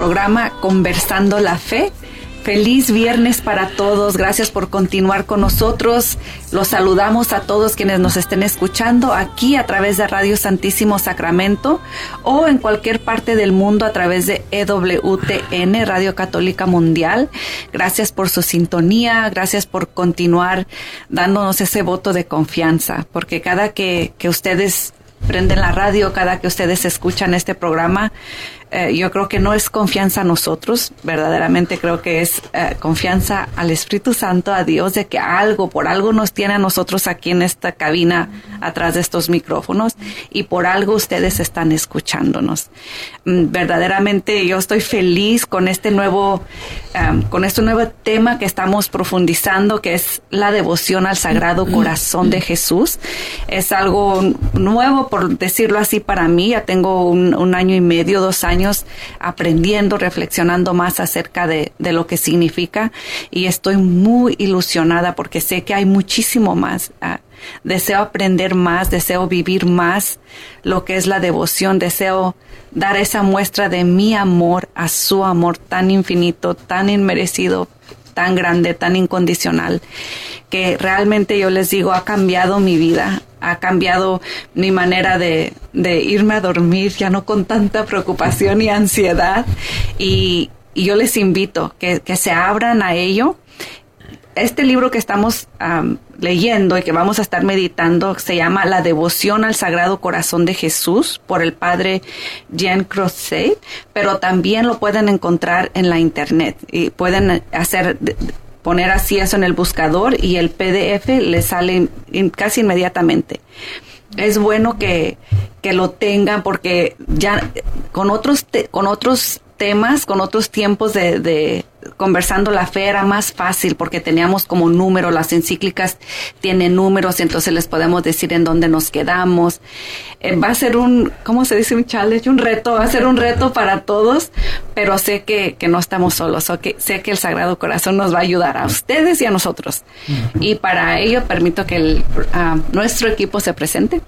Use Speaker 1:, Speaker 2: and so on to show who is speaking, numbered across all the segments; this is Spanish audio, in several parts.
Speaker 1: programa Conversando la Fe. Feliz viernes para todos. Gracias por continuar con nosotros. Los saludamos a todos quienes nos estén escuchando aquí a través de Radio Santísimo Sacramento o en cualquier parte del mundo a través de EWTN, Radio Católica Mundial. Gracias por su sintonía. Gracias por continuar dándonos ese voto de confianza, porque cada que ustedes prenden la radio, cada que ustedes escuchan este programa, yo creo que no es confianza a nosotros, verdaderamente creo que es confianza al Espíritu Santo, a Dios, de que por algo nos tiene a nosotros aquí en esta cabina, atrás de estos micrófonos, y por algo ustedes están escuchándonos. Verdaderamente yo estoy feliz con este nuevo tema que estamos profundizando, que es la devoción al Sagrado Corazón de Jesús. Es algo nuevo, por decirlo así, para mí. Ya tengo un año y medio, 2 años aprendiendo, reflexionando más acerca de lo que significa, y estoy muy ilusionada porque sé que hay muchísimo más. Deseo aprender más, deseo vivir más lo que es la devoción, deseo dar esa muestra de mi amor a su amor tan infinito, tan inmerecido, tan grande, tan incondicional, que realmente yo les digo, ha cambiado mi vida, ha cambiado mi manera de irme a dormir, ya no con tanta preocupación y ansiedad, y yo les invito que se abran a ello. Este libro que estamos leyendo y que vamos a estar meditando se llama La devoción al Sagrado Corazón de Jesús, por el padre Jean Crozet, pero también lo pueden encontrar en la internet y pueden poner así eso en el buscador y el PDF les sale casi inmediatamente. Es bueno que lo tengan, porque ya con otros temas, con otros tiempos de Conversando la Fe era más fácil porque teníamos como números, las encíclicas tienen números, entonces les podemos decir en dónde nos quedamos. Va a ser ¿cómo se dice? Un challenge, un reto, va a ser un reto para todos, pero sé que no estamos solos, sé que el Sagrado Corazón nos va a ayudar a ustedes y a nosotros. Y para ello permito que nuestro equipo se presente.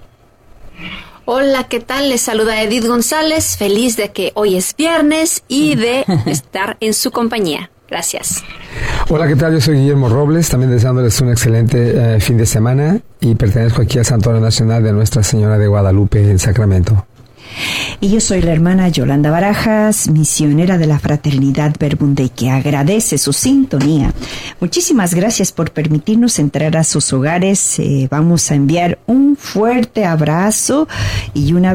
Speaker 2: Hola, ¿qué tal? Les saluda Edith González, feliz de que hoy es viernes y de estar en su compañía. Gracias.
Speaker 3: Hola, ¿qué tal? Yo soy Guillermo Robles, también deseándoles un excelente fin de semana, y pertenezco aquí al Santuario Nacional de Nuestra Señora de Guadalupe en Sacramento.
Speaker 4: Y yo soy la hermana Yolanda Barajas, misionera de la Fraternidad Verbum, que agradece su sintonía. Muchísimas gracias por permitirnos entrar a sus hogares. Vamos a enviar un fuerte abrazo y una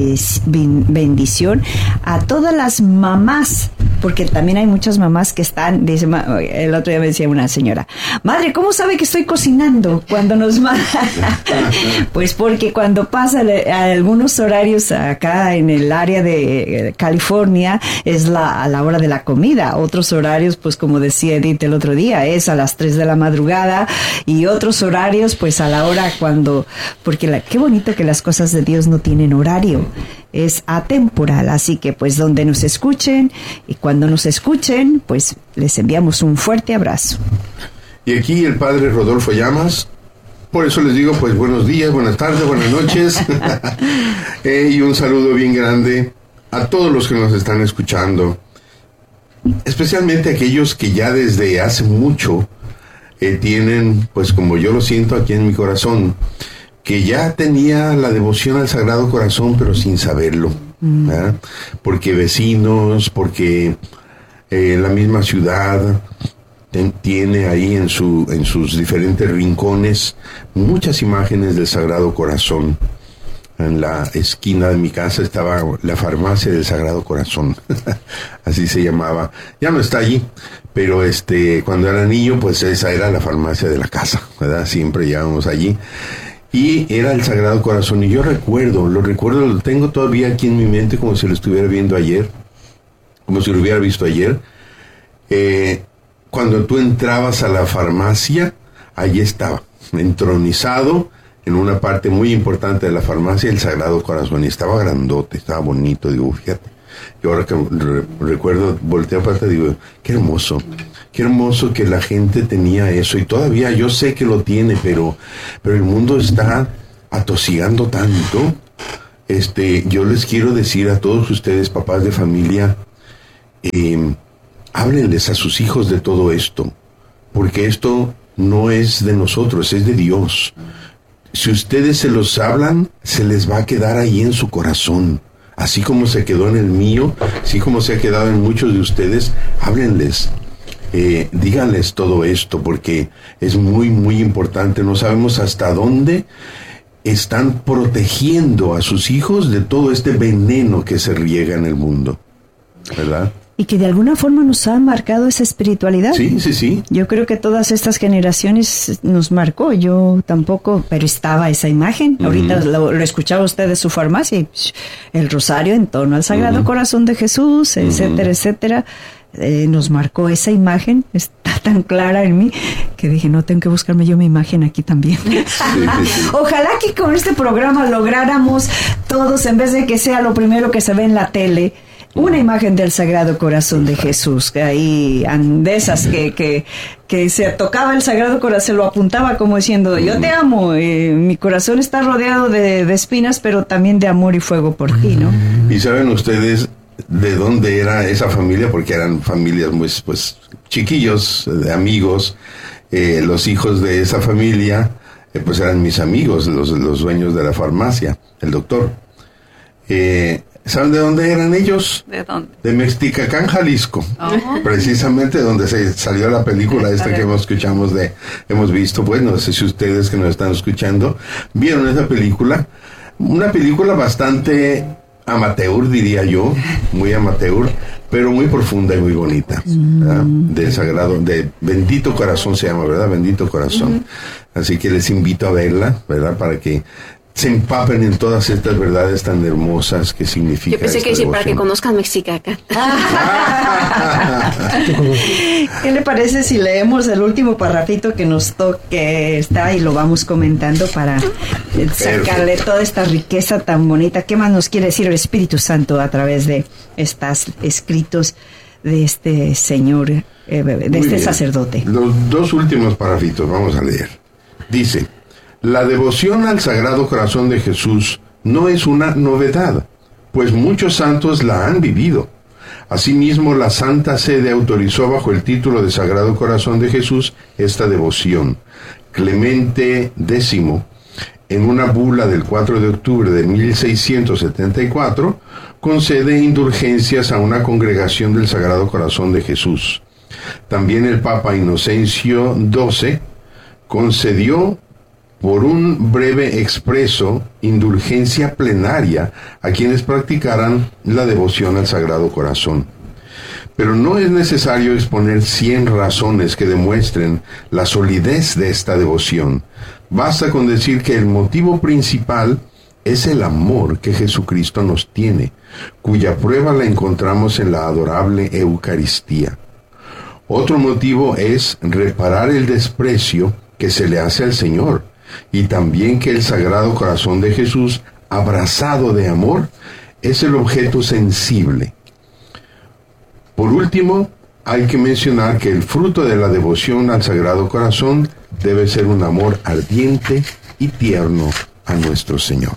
Speaker 4: bendición a todas las mamás, porque también hay muchas mamás que están, el otro día me decía una señora, madre, ¿cómo sabe que estoy cocinando cuando nos manda? Pues porque cuando pasa algunos horarios acá en el área de California es a la hora de la comida. Otros horarios, pues como decía Edith el otro día, es a las 3 de la madrugada, y otros horarios pues a la hora porque qué bonito que las cosas de Dios no tienen horario, es atemporal. Así que pues donde nos escuchen y cuando nos escuchen, pues les enviamos un fuerte abrazo.
Speaker 5: Y aquí el padre Rodolfo Llamas. Por eso les digo, pues, buenos días, buenas tardes, buenas noches. Y un saludo bien grande a todos los que nos están escuchando. Especialmente aquellos que ya desde hace mucho tienen, pues como yo lo siento aquí en mi corazón, que ya tenía la devoción al Sagrado Corazón, pero sin saberlo. ¿Verdad? Porque vecinos, porque la misma ciudad tiene ahí en sus diferentes rincones muchas imágenes del Sagrado Corazón. En la esquina de mi casa estaba la farmacia del Sagrado Corazón, así se llamaba. Ya no está allí, pero cuando era niño, pues esa era la farmacia de la casa, ¿verdad? Siempre llegábamos allí. Y era el Sagrado Corazón, y yo lo tengo todavía aquí en mi mente como si lo estuviera viendo ayer, como si lo hubiera visto ayer. Cuando tú entrabas a la farmacia, allí estaba, entronizado en una parte muy importante de la farmacia, el Sagrado Corazón, y estaba grandote, estaba bonito. Digo, fíjate, y ahora que recuerdo, volteé aparte, digo, qué hermoso que la gente tenía eso, y todavía yo sé que lo tiene, pero el mundo está atosigando tanto. Yo les quiero decir a todos ustedes, papás de familia, háblenles a sus hijos de todo esto, porque esto no es de nosotros, es de Dios. Si ustedes se los hablan, se les va a quedar ahí en su corazón, así como se quedó en el mío, así como se ha quedado en muchos de ustedes. Háblenles, díganles todo esto, porque es muy, muy importante. No sabemos hasta dónde están protegiendo a sus hijos de todo este veneno que se riega en el mundo, ¿verdad?
Speaker 4: Y que de alguna forma nos ha marcado esa espiritualidad.
Speaker 5: Sí, sí, sí.
Speaker 4: Yo creo que todas estas generaciones nos marcó. Yo tampoco, pero estaba esa imagen. Ahorita lo escuchaba usted de su farmacia, y el rosario en torno al Sagrado Corazón de Jesús, etcétera, etcétera. Nos marcó esa imagen, está tan clara en mí que dije, no, tengo que buscarme yo mi imagen aquí también. Ojalá que con este programa lográramos todos, en vez de que sea lo primero que se ve en la tele, una imagen del Sagrado Corazón de Jesús, que ahí, de esas que se tocaba el Sagrado Corazón, lo apuntaba como diciendo, yo te amo, mi corazón está rodeado de espinas, pero también de amor y fuego por ti, ¿no?
Speaker 5: ¿Y saben ustedes de dónde era esa familia? Porque eran familias muy, pues, chiquillos, de amigos. Los hijos de esa familia, pues eran mis amigos, los dueños de la farmacia, el doctor. ¿Saben de dónde eran ellos?
Speaker 1: ¿De dónde?
Speaker 5: De Mexticacán, Jalisco. Precisamente donde se salió la película esta que hemos visto. Pues no sé si ustedes que nos están escuchando vieron esa película. Una película bastante amateur, diría yo, muy amateur, pero muy profunda y muy bonita, ¿verdad? Del Sagrado, de Bendito Corazón se llama, ¿verdad? Bendito Corazón. Así que les invito a verla, ¿verdad? Para que se empapen en todas estas verdades tan hermosas que significa.
Speaker 2: Yo pensé que decir para que conozcan Mexicacán.
Speaker 4: ¿Qué le parece si leemos el último parrafito que nos toque, está y lo vamos comentando para sacarle toda esta riqueza tan bonita? ¿Qué más nos quiere decir el Espíritu Santo a través de estos escritos de este señor, de este sacerdote?
Speaker 5: Los dos últimos parrafitos vamos a leer. Dice: la devoción al Sagrado Corazón de Jesús no es una novedad, pues muchos santos la han vivido. Asimismo, la Santa Sede autorizó bajo el título de Sagrado Corazón de Jesús esta devoción. Clemente X, en una bula del 4 de octubre de 1674, concede indulgencias a una congregación del Sagrado Corazón de Jesús. También el Papa Inocencio XII concedió por un breve expreso indulgencia plenaria a quienes practicaran la devoción al Sagrado Corazón. Pero no es necesario exponer 100 razones que demuestren la solidez de esta devoción. Basta con decir que el motivo principal es el amor que Jesucristo nos tiene, cuya prueba la encontramos en la adorable Eucaristía. Otro motivo es reparar el desprecio que se le hace al Señor, y también que el Sagrado Corazón de Jesús, abrazado de amor, es el objeto sensible. Por último, hay que mencionar que el fruto de la devoción al Sagrado Corazón debe ser un amor ardiente y tierno a nuestro Señor.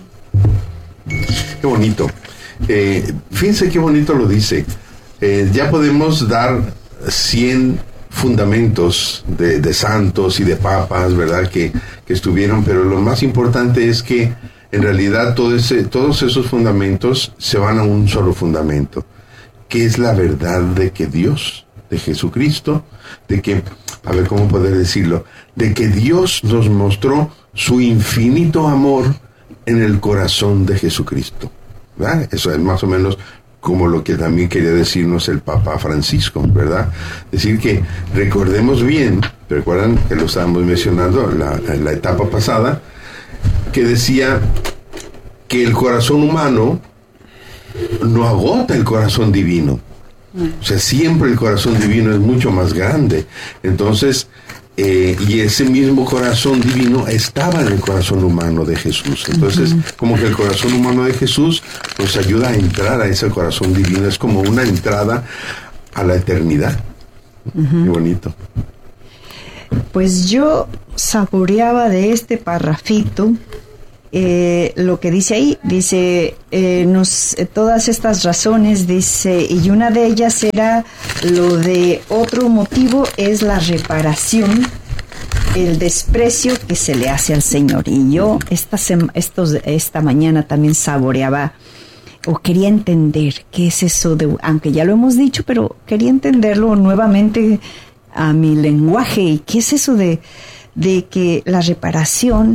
Speaker 5: Qué bonito. Fíjense qué bonito lo dice. Ya podemos dar 100 fundamentos de santos y de papas, ¿verdad? Que estuvieron, pero lo más importante es que en realidad todos esos fundamentos se van a un solo fundamento, que es la verdad de que Dios, de Jesucristo, de que, a ver cómo poder decirlo, de que Dios nos mostró su infinito amor en el corazón de Jesucristo, ¿verdad? Eso es más o menos como lo que también quería decirnos el Papa Francisco, ¿verdad? Decir que recordemos bien, recuerdan que lo estábamos mencionando en la etapa pasada, que decía que el corazón humano no agota el corazón divino. O sea, siempre el corazón divino es mucho más grande. Entonces, y ese mismo corazón divino estaba en el corazón humano de Jesús. Entonces, como que el corazón humano de Jesús nos ayuda a entrar a ese corazón divino. Es como una entrada a la eternidad. Qué bonito.
Speaker 4: Pues yo saboreaba de este parrafito lo que dice ahí, dice, todas estas razones, dice, y una de ellas era lo de otro motivo, es la reparación, el desprecio que se le hace al Señor. Y yo esta mañana también saboreaba, o quería entender qué es eso de, aunque ya lo hemos dicho, pero quería entenderlo nuevamente a mi lenguaje, y qué es eso de que la reparación,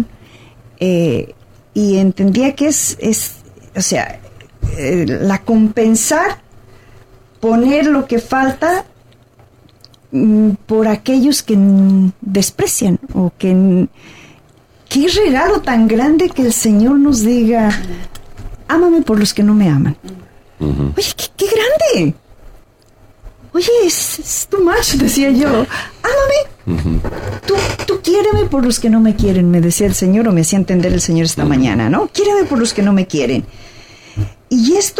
Speaker 4: y entendía que es o sea, la compensar, poner lo que falta por aquellos que desprecian, o que qué regalo tan grande que el Señor nos diga, ámame por los que no me aman. Uh-huh. Oye, qué grande. Oye, es too much, decía yo. Ámame. Uh-huh. Tú quiéreme por los que no me quieren, me decía el Señor, o me hacía entender el Señor esta mañana, ¿no? Quiéreme por los que no me quieren. Y esto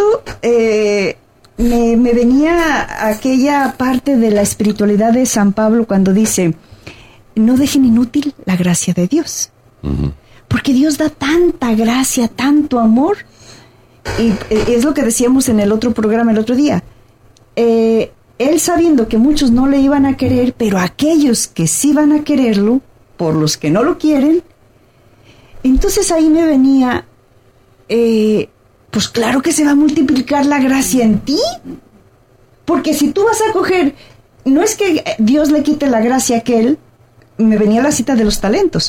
Speaker 4: me venía aquella parte de la espiritualidad de San Pablo cuando dice, no dejen inútil la gracia de Dios. Uh-huh. Porque Dios da tanta gracia, tanto amor. Y es lo que decíamos en el otro programa el otro día. Él sabiendo que muchos no le iban a querer, pero aquellos que sí van a quererlo, por los que no lo quieren, entonces ahí me venía, pues claro que se va a multiplicar la gracia en ti, porque si tú vas a coger, no es que Dios le quite la gracia a aquel, me venía la cita de los talentos,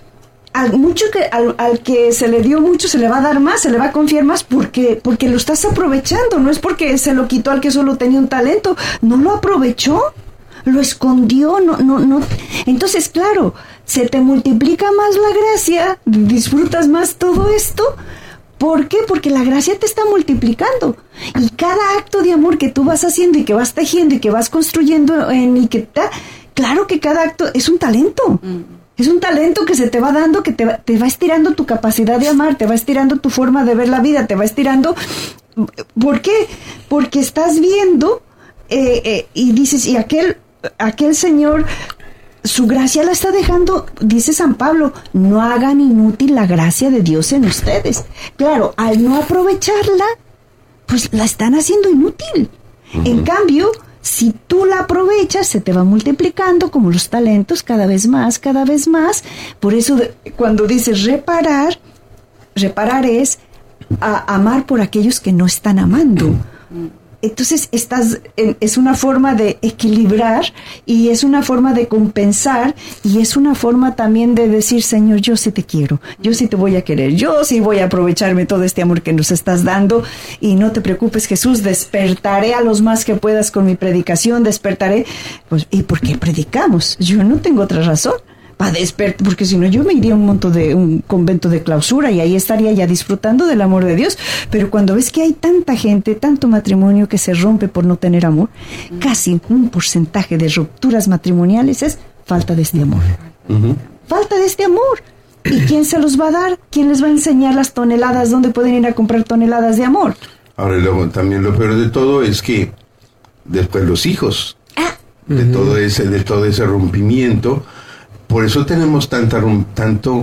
Speaker 4: al que se le dio mucho se le va a dar más, se le va a confiar más porque lo estás aprovechando, no es porque se lo quitó al que solo tenía un talento, no lo aprovechó, lo escondió, no. Entonces, claro, se te multiplica más la gracia, disfrutas más todo esto. ¿Por qué? Porque la gracia te está multiplicando. Y cada acto de amor que tú vas haciendo y que vas tejiendo y que vas construyendo claro que cada acto es un talento. Es un talento que se te va dando, que te va estirando tu capacidad de amar, te va estirando tu forma de ver la vida, te va estirando. ¿Por qué? Porque estás viendo y dices, y aquel Señor, su gracia la está dejando, dice San Pablo, no hagan inútil la gracia de Dios en ustedes. Claro, al no aprovecharla, pues la están haciendo inútil. Uh-huh. En cambio, si tú la aprovechas, se te va multiplicando como los talentos cada vez más, cada vez más. Por eso cuando dices reparar es amar por aquellos que no están amando. Entonces es una forma de equilibrar y es una forma de compensar y es una forma también de decir, Señor, yo sí te quiero, yo sí te voy a querer, yo sí voy a aprovecharme todo este amor que nos estás dando y no te preocupes, Jesús, despertaré a los más que puedas con mi predicación, despertaré, pues, ¿y por qué predicamos? Yo no tengo otra razón. Para despertar, porque si no yo me iría a un convento de clausura y ahí estaría ya disfrutando del amor de Dios. Pero cuando ves que hay tanta gente, tanto matrimonio que se rompe por no tener amor, casi un porcentaje de rupturas matrimoniales es falta de este amor. Uh-huh. Falta de este amor. ¿Y quién se los va a dar? ¿Quién les va a enseñar las toneladas? ¿Dónde pueden ir a comprar toneladas de amor? Ahora, luego también lo peor de todo es que después los hijos de todo ese rompimiento. Por eso tenemos tanto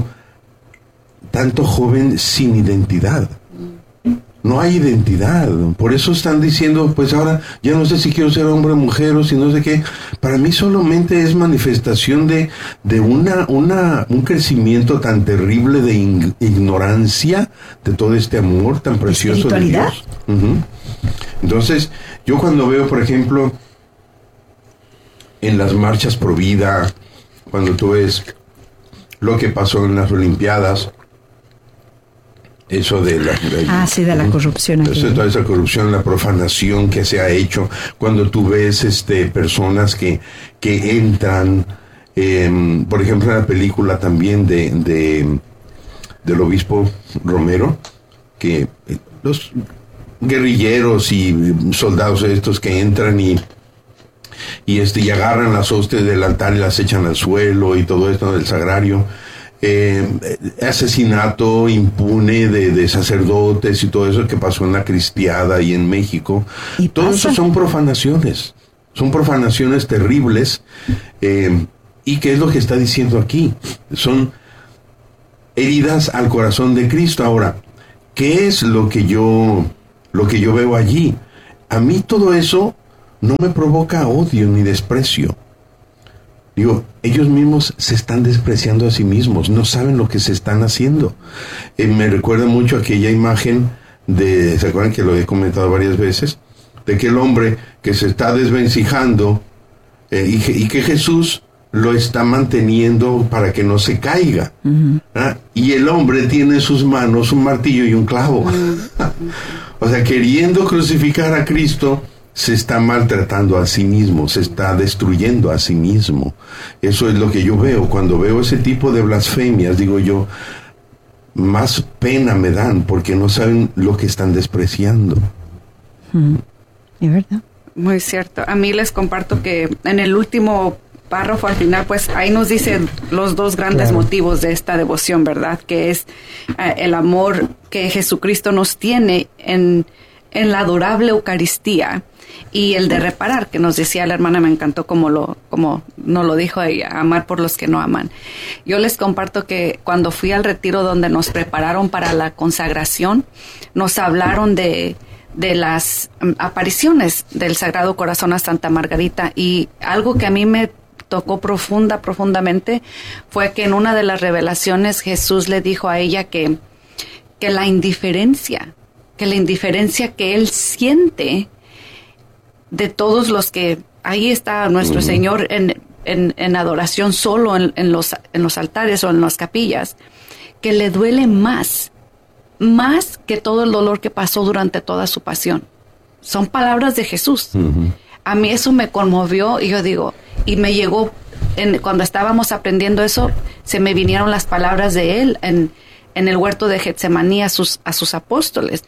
Speaker 4: joven sin identidad. No hay identidad. Por eso están diciendo, pues ahora ya no sé si quiero ser hombre o mujer o si no sé qué. Para mí solamente es manifestación de un crecimiento tan terrible de ignorancia de todo este amor tan precioso de Dios. Uh-huh. Entonces, yo cuando veo, por ejemplo, en las marchas pro vida, cuando tú ves lo que pasó en las Olimpiadas, eso de la corrupción. Toda esa corrupción, la profanación que se ha hecho, cuando tú ves personas que entran, por ejemplo, en la película también del obispo Romero, que los guerrilleros y soldados estos que entran y agarran las hostias del altar y las echan al suelo y todo esto del sagrario, asesinato impune de sacerdotes y todo eso que pasó en la Cristiada y en México, y todo eso son profanaciones terribles. ¿Y qué es lo que está diciendo aquí?
Speaker 5: heridas al corazón de Cristo. Ahora, ¿qué es lo que yo veo allí? A mí todo eso no me provoca odio ni desprecio. Digo, ellos mismos se están despreciando a sí mismos, no saben lo que se están haciendo. Me recuerda mucho aquella imagen ¿se acuerdan que lo he comentado varias veces? De aquel hombre que se está desvencijando y que Jesús lo está manteniendo para que no se caiga. Uh-huh. Y el hombre tiene en sus manos un martillo y un clavo. Uh-huh. O sea, queriendo crucificar a Cristo, se está maltratando a sí mismo, se está destruyendo a sí mismo. Eso es lo que yo veo. Cuando veo ese tipo de blasfemias, digo yo, más pena me dan, porque no saben lo que están despreciando.
Speaker 4: ¿Es verdad?
Speaker 1: Muy cierto. A mí les comparto que en el último párrafo al final, pues ahí nos dicen los dos grandes motivos de esta devoción, ¿verdad? Que es el amor que Jesucristo nos tiene en la adorable Eucaristía, y el de reparar, que nos decía la hermana, me encantó como nos lo dijo ella, amar por los que no aman. Yo les comparto que cuando fui al retiro donde nos prepararon para la consagración, nos hablaron de las apariciones del Sagrado Corazón a Santa Margarita, y algo que a mí me tocó profundamente fue que en una de las revelaciones Jesús le dijo a ella que la indiferencia que él siente de todos los que ahí está nuestro Señor en adoración solo en los altares o en las capillas, que le duele más que todo el dolor que pasó durante toda su pasión. Son palabras de Jesús. Uh-huh. A mí eso me conmovió, y yo digo, y me llegó, cuando estábamos aprendiendo eso, se me vinieron las palabras de él en el huerto de Getsemaní a sus apóstoles.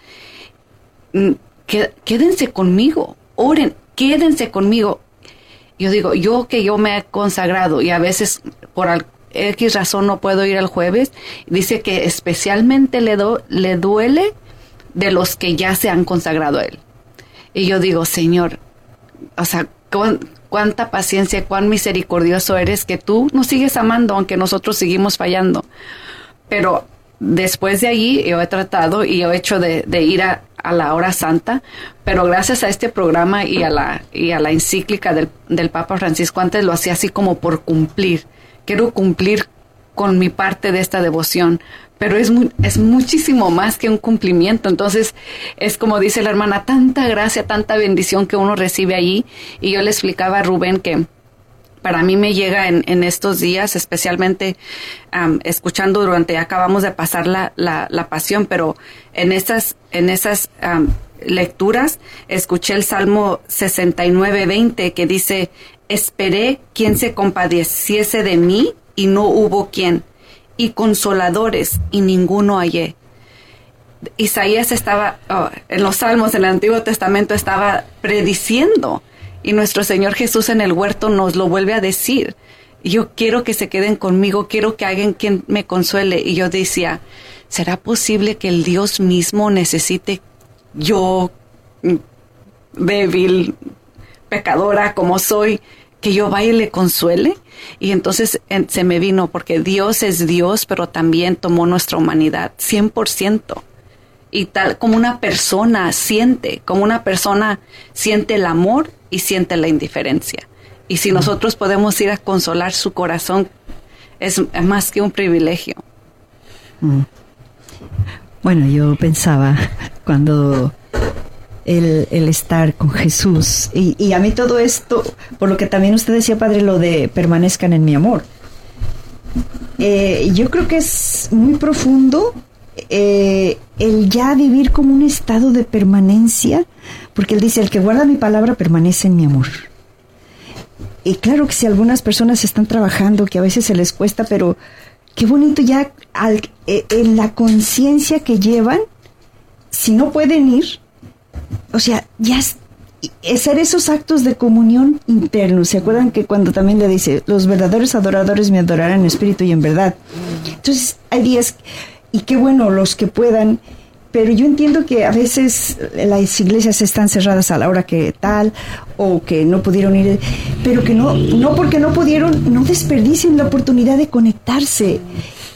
Speaker 1: Quédense conmigo, oren, quédense conmigo. Yo digo, yo me he consagrado y a veces por X razón no puedo ir el jueves, dice que especialmente le duele de los que ya se han consagrado a él. Y yo digo, Señor, o sea, cuánta paciencia, cuán misericordioso eres, que tú nos sigues amando aunque nosotros seguimos fallando. Pero después de allí yo he tratado y he hecho de ir a la hora santa, pero gracias a este programa y a la encíclica del Papa Francisco, antes lo hacía así como por cumplir. Quiero cumplir con mi parte de esta devoción, pero es muchísimo más que un cumplimiento. Entonces es como dice la hermana, tanta gracia, tanta bendición que uno recibe allí. Y yo le explicaba a Rubén que para mí me llega en estos días, especialmente escuchando acabamos de pasar la pasión, pero en esas lecturas escuché el Salmo 69:20 que dice: esperé quien se compadeciese de mí y no hubo quien, y consoladores y ninguno hallé. Isaías estaba, en los Salmos, en el Antiguo Testamento, estaba prediciendo, y nuestro Señor Jesús en el huerto nos lo vuelve a decir. Yo quiero que se queden conmigo, quiero que alguien quien me consuele. Y yo decía, ¿será posible que el Dios mismo necesite yo, débil, pecadora como soy, que yo vaya y le consuele? Y entonces se me vino, porque Dios es Dios, pero también tomó nuestra humanidad 100%. Y tal como una persona siente el amor y siente la indiferencia. Y si nosotros podemos ir a consolar su corazón, es más que un privilegio.
Speaker 4: Bueno, yo pensaba cuando el estar con Jesús, y a mí todo esto, por lo que también usted decía, Padre, lo de permanezcan en mi amor. Yo creo que es muy profundo el ya vivir como un estado de permanencia, porque él dice, el que guarda mi palabra permanece en mi amor. Y claro que si algunas personas están trabajando, que a veces se les cuesta, pero qué bonito ya en la conciencia que llevan, si no pueden ir, o sea, ya hacer esos actos de comunión internos. ¿Se acuerdan que cuando también le dice, los verdaderos adoradores me adorarán en espíritu y en verdad? Entonces hay días, y qué bueno los que puedan, pero yo entiendo que a veces las iglesias están cerradas a la hora que tal, o que no pudieron ir, pero que no porque no pudieron, no desperdicien la oportunidad de conectarse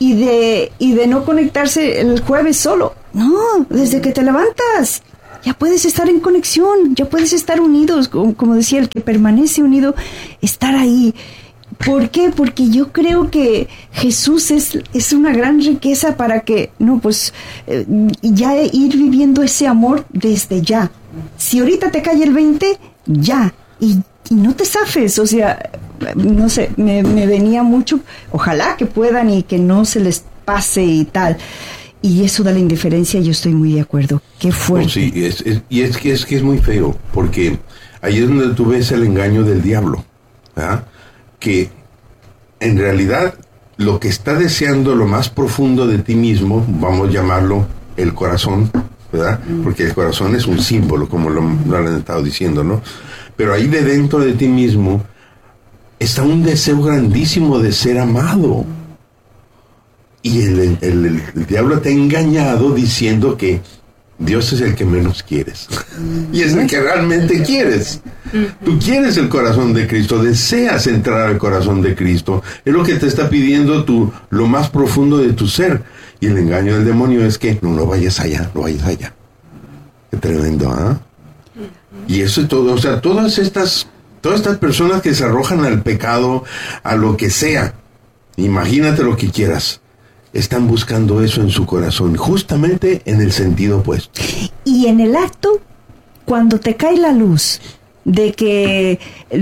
Speaker 4: y de no conectarse el jueves solo. No, desde que te levantas ya puedes estar en conexión, ya puedes estar unidos, como decía, el que permanece unido, estar ahí. ¿Por qué? Porque yo creo que Jesús es una gran riqueza para que, ya ir viviendo ese amor desde ya. Si ahorita te cae el 20, ya, y no te zafes, o sea, no sé, me venía mucho, ojalá que puedan y que no se les pase y tal. Y eso de la indiferencia, yo estoy muy de acuerdo. Qué fuerte.
Speaker 5: Sí, es que es muy feo, porque ahí es donde tú ves el engaño del diablo, ¿verdad? Que en realidad lo que está deseando lo más profundo de ti mismo, vamos a llamarlo el corazón, ¿verdad? Porque el corazón es un símbolo, como lo han estado diciendo, ¿no? Pero ahí de dentro de ti mismo está un deseo grandísimo de ser amado. Y el diablo te ha engañado diciendo que Dios es el que menos quieres. Y es el que realmente quieres. Tú quieres el corazón de Cristo, deseas entrar al corazón de Cristo. Es lo que te está pidiendo lo más profundo de tu ser. Y el engaño del demonio es que no vayas allá, no vayas allá. Qué tremendo, ¿ah? Y eso es todo. O sea, todas estas personas que se arrojan al pecado, a lo que sea, imagínate lo que quieras, están buscando eso en su corazón, justamente en el sentido opuesto.
Speaker 4: Y en el acto, cuando te cae la luz de que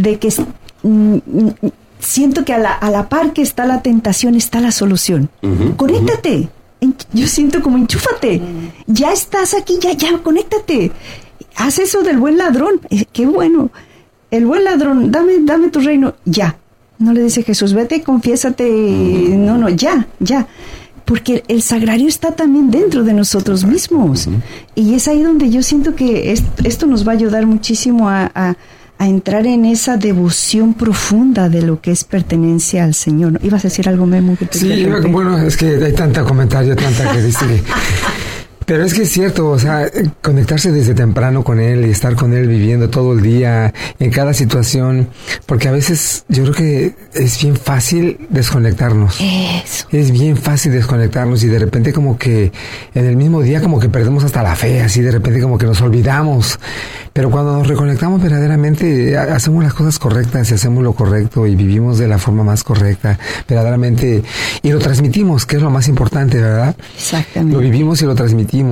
Speaker 4: siento que a la par que está la tentación está la solución. Conéctate. Yo siento como enchúfate. Ya estás aquí, ya, conéctate. Haz eso del buen ladrón. Qué bueno. El buen ladrón, dame tu reino. Ya. No le dice Jesús, vete, confiésate. No, ya. Porque el sagrario está también dentro de nosotros mismos. Y es ahí donde yo siento que esto nos va a ayudar muchísimo a entrar en esa devoción profunda de lo que es pertenencia al Señor. ¿Ibas a decir algo, Memo?
Speaker 3: Sí, bueno, es que hay tanta comentario, tanta que dice que... Pero es que es cierto, o sea, conectarse desde temprano con Él y estar con Él viviendo todo el día, en cada situación, porque a veces yo creo que es bien fácil desconectarnos.
Speaker 4: Eso.
Speaker 3: Es bien fácil desconectarnos y de repente como que en el mismo día como que perdemos hasta la fe, así de repente como que nos olvidamos. Pero cuando nos reconectamos verdaderamente, hacemos las cosas correctas y hacemos lo correcto y vivimos de la forma más correcta, verdaderamente, y lo transmitimos, que es lo más importante, ¿verdad?
Speaker 4: Exactamente.
Speaker 3: Lo vivimos y lo transmitimos.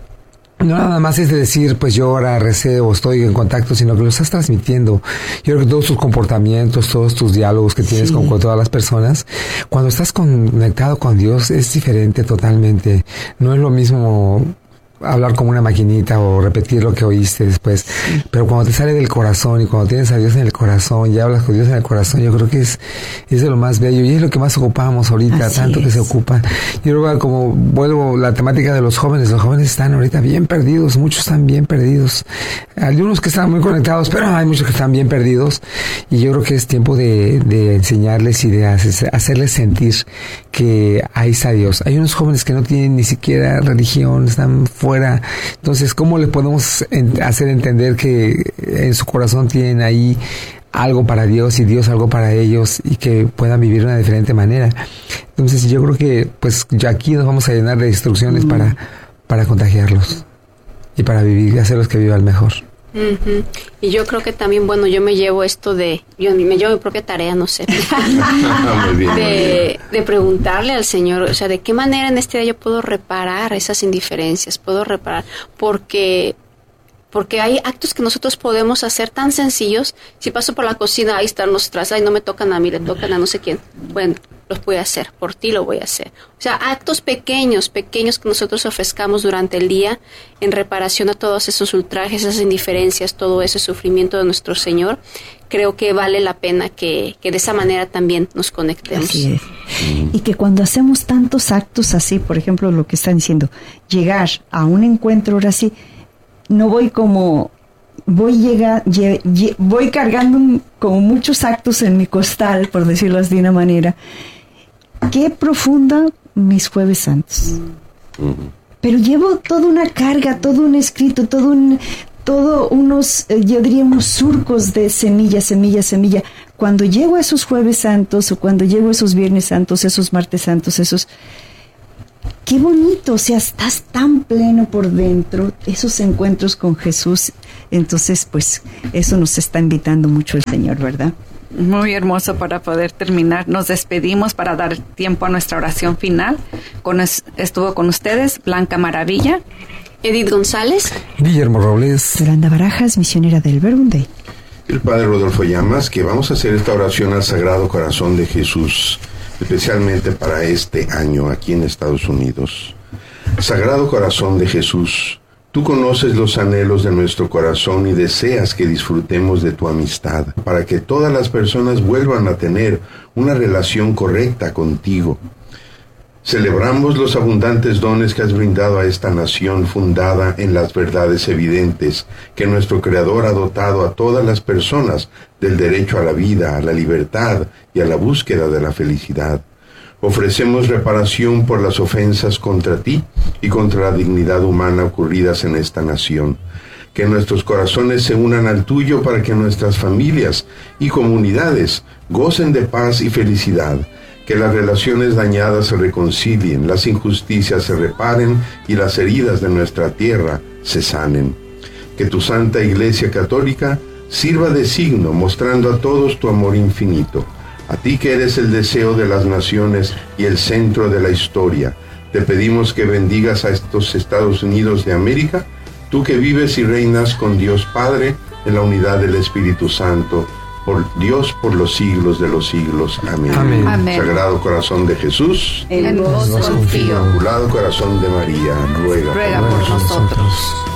Speaker 3: No nada más es de decir, pues yo ahora recé o estoy en contacto, sino que lo estás transmitiendo. Yo creo que todos tus comportamientos, todos tus diálogos que tienes con todas las personas, cuando estás conectado con Dios es diferente totalmente. No es lo mismo hablar como una maquinita o repetir lo que oíste después, pero cuando te sale del corazón y cuando tienes a Dios en el corazón y hablas con Dios en el corazón, yo creo que es de lo más bello y es lo que más ocupamos ahorita. Así tanto es. Que se ocupa. Yo creo que como vuelvo la temática de los jóvenes están ahorita bien perdidos, muchos están bien perdidos, hay unos que están muy conectados, pero hay muchos que están bien perdidos y yo creo que es tiempo de enseñarles y de hacerles sentir que ahí está Dios. Hay unos jóvenes que no tienen ni siquiera religión, están fuera. Entonces, ¿cómo le podemos hacer entender que en su corazón tienen ahí algo para Dios y Dios algo para ellos y que puedan vivir de una diferente manera? Entonces, yo creo que pues ya aquí nos vamos a llenar de instrucciones para contagiarlos y para vivir, hacerlos que vivan mejor.
Speaker 2: Y yo creo que también, bueno, yo me llevo esto yo me llevo mi propia tarea, no sé,
Speaker 5: muy bien,
Speaker 2: de preguntarle al Señor, o sea, de qué manera en este día yo puedo reparar esas indiferencias, porque hay actos que nosotros podemos hacer tan sencillos. Si paso por la cocina, ahí están los trastes, no me tocan a mí, le tocan a no sé quién. Bueno, los voy a hacer, por ti lo voy a hacer. O sea, actos pequeños que nosotros ofrezcamos durante el día en reparación a todos esos ultrajes, esas indiferencias, todo ese sufrimiento de nuestro Señor, creo que vale la pena que de esa manera también nos conectemos.
Speaker 4: Así es. Y que cuando hacemos tantos actos así, por ejemplo, lo que están diciendo, llegar a un encuentro ahora sí, no voy voy cargando como muchos actos en mi costal, por decirlo de una manera. Qué profunda mis Jueves Santos. Pero llevo toda una carga, todo un escrito, todo unos, yo diría unos surcos de semilla. Cuando llego a esos Jueves Santos o cuando llego a esos Viernes Santos, esos Martes Santos, qué bonito, o sea, estás tan pleno por dentro, esos encuentros con Jesús. Entonces, pues, eso nos está invitando mucho el Señor, ¿verdad?
Speaker 1: Muy hermoso. Para poder terminar, nos despedimos para dar tiempo a nuestra oración final. Estuvo con ustedes Blanca Maravilla,
Speaker 2: Edith González,
Speaker 3: Guillermo Robles,
Speaker 4: Yolanda Barajas, misionera del Verbum Dei.
Speaker 5: El Padre Rodolfo Llamas, que vamos a hacer esta oración al Sagrado Corazón de Jesús, especialmente para este año aquí en Estados Unidos. Sagrado Corazón de Jesús, tú conoces los anhelos de nuestro corazón y deseas que disfrutemos de tu amistad, para que todas las personas vuelvan a tener una relación correcta contigo. Celebramos los abundantes dones que has brindado a esta nación fundada en las verdades evidentes que nuestro Creador ha dotado a todas las personas del derecho a la vida, a la libertad y a la búsqueda de la felicidad. Ofrecemos reparación por las ofensas contra ti y contra la dignidad humana ocurridas en esta nación. Que nuestros corazones se unan al tuyo para que nuestras familias y comunidades gocen de paz y felicidad. Que las relaciones dañadas se reconcilien, las injusticias se reparen y las heridas de nuestra tierra se sanen. Que tu Santa Iglesia Católica sirva de signo, mostrando a todos tu amor infinito. A ti que eres el deseo de las naciones y el centro de la historia, te pedimos que bendigas a estos Estados Unidos de América, tú que vives y reinas con Dios Padre en la unidad del Espíritu Santo, por Dios por los siglos de los siglos. Amén.
Speaker 3: Amén.
Speaker 1: Amén.
Speaker 5: Sagrado Corazón de Jesús,
Speaker 1: En vos confío.
Speaker 5: Inmaculado Corazón de María, ruega
Speaker 1: Ruega por nosotros.